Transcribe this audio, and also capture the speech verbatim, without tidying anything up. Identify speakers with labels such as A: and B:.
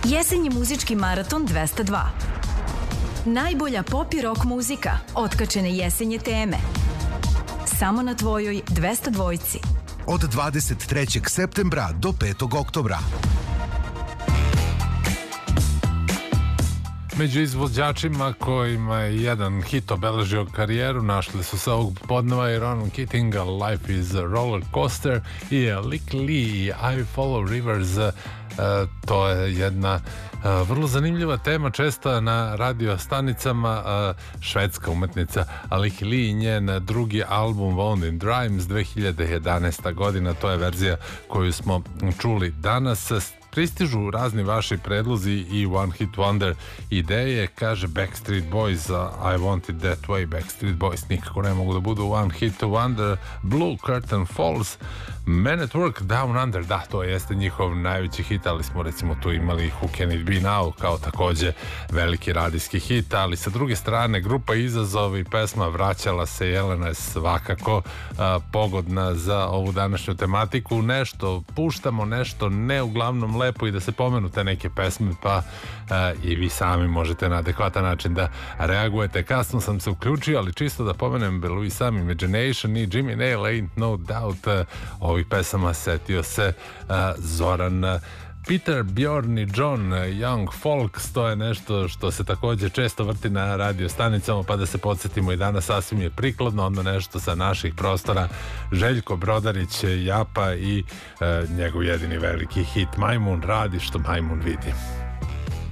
A: Jesenji muzički maraton dvesta dva. Najbolja pop i rock muzika, otkačene jesenje teme. Samo na tvojoj dvesta dvojci.
B: Od dvadeset trećeg septembra do petog oktobra.
C: Među izvođačima kojima je jedan hit obeležio karijeru našli su se ovog podneva i Ronan Keatinga Life is a Roller Coaster i Lick Lee i I Follow Rivers. E, to je jedna e, vrlo zanimljiva tema, česta na radio stanicama. E, švedska umetnica Lick Lee i njen drugi album Wound in Rhymes dve hiljade jedanaesta godina, to je verzija koju smo čuli danas. Pristižu razni vaši predlozi i One Hit Wonder ideje. Kaže Backstreet Boys, I Want It That Way. Backstreet Boys nikako ne mogu da budu One Hit Wonder. Blue Curtain Falls, Men at Work, Down Under. Da, to jeste njihov najveći hit, ali smo recimo tu imali Who Can It Be Now kao takođe veliki radijski hit. Ali sa druge strane grupa Izazov i pesma Vraćala se Jelena je svakako a, pogodna za ovu današnju tematiku. Nešto puštamo, nešto ne, uglavnom lepo i da se pomenu te neke pesme, pa uh, i vi sami možete na adekvatan način da reagujete. Kasno sam se uključio, ali čisto da pomenem Louis Sam Imagination i Jimmy Nail Ain't No Doubt. Uh, ovih pesama setio se uh, Zoran uh, Peter, Bjorn i John, Young Folks, to je nešto što se takođe često vrti na radio stanicama, pa da se podsjetimo i danas sasvim je prikladno, onda nešto sa naših prostora. Željko Brodarić, Japa i e, njegov jedini veliki hit Majmun radi što Majmun vidi.